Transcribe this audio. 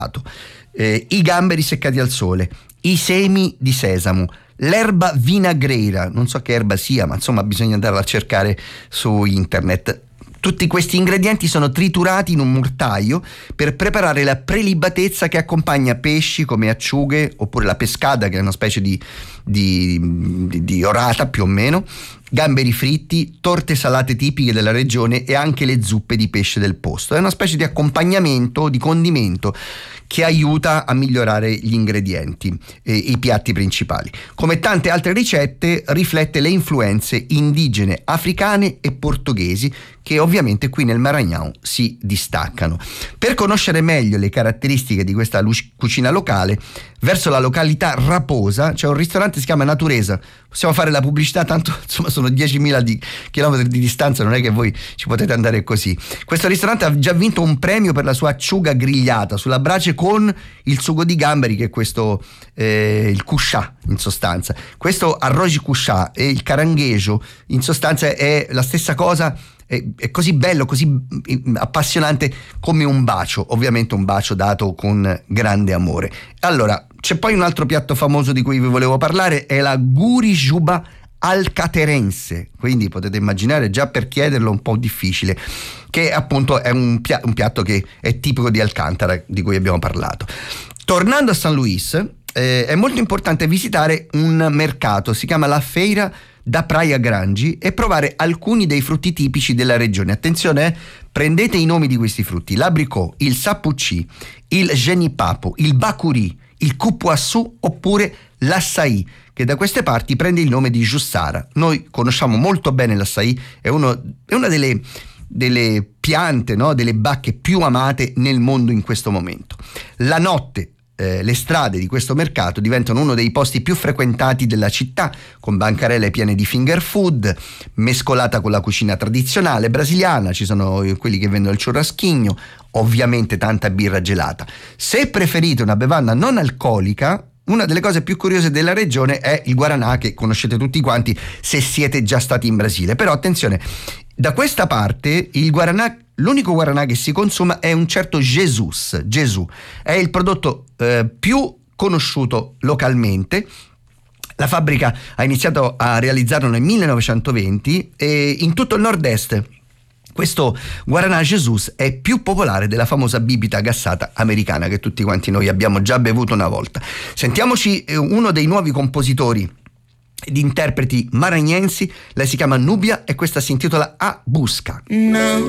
i gamberi seccati al sole, i semi di sesamo, l'erba vinagrera, non so che erba sia, ma insomma bisogna andarla a cercare su internet. Tutti questi ingredienti sono triturati in un mortaio per preparare la prelibatezza che accompagna pesci come acciughe oppure la pescada, che è una specie di orata più o meno, gamberi fritti, torte salate tipiche della regione e anche le zuppe di pesce del posto. È una specie di accompagnamento, di condimento che aiuta a migliorare gli ingredienti e i piatti principali. Come tante altre ricette, riflette le influenze indigene, africane e portoghesi, che ovviamente qui nel Maranhão si distaccano. Per conoscere meglio le caratteristiche di questa cucina locale, verso la località Raposa c'è un ristorante che si chiama Natureza. Possiamo fare la pubblicità, tanto insomma sono 10.000 chilometri di distanza, non è che voi ci potete andare così. Questo ristorante ha già vinto un premio per la sua acciuga grigliata sulla brace con il sugo di gamberi, che è questo il cuscià in sostanza. Questo arroz cuscià e il caranguejo in sostanza è la stessa cosa. È così bello, così appassionante come un bacio, ovviamente un bacio dato con grande amore. Allora, c'è poi un altro piatto famoso di cui vi volevo parlare, è la gurijuba alcaterense, quindi potete immaginare già per chiederlo un po' difficile, che appunto è un piatto che è tipico di Alcántara, di cui abbiamo parlato. Tornando a San Luis, è molto importante visitare un mercato, si chiama la Feira da Praia Grande, e provare alcuni dei frutti tipici della regione. Attenzione, prendete i nomi di questi frutti: l'abricot, il sappucci, il genipapo, il bacuri, il cupuaçu oppure l'açaí, che da queste parti prende il nome di Jussara. Noi conosciamo molto bene l'açaí, è una delle piante, no, delle bacche più amate nel mondo in questo momento. La notte le strade di questo mercato diventano uno dei posti più frequentati della città, con bancarelle piene di finger food mescolata con la cucina tradizionale brasiliana. Ci sono quelli che vendono il churraschinho, ovviamente tanta birra gelata. Se preferite una bevanda non alcolica, una delle cose più curiose della regione è il guaranà, che conoscete tutti quanti se siete già stati in Brasile. Però attenzione, da questa parte il guaranà, l'unico guaranà che si consuma è un certo Gesù, è il prodotto più conosciuto localmente. La fabbrica ha iniziato a realizzarlo nel 1920 e in tutto il nord-est questo guaranà Jesus è più popolare della famosa bibita gassata americana, che tutti quanti noi abbiamo già bevuto una volta. Sentiamoci uno dei nuovi compositori ed interpreti maranhensi. Lei si chiama Nubia e questa si intitola A Busca. Não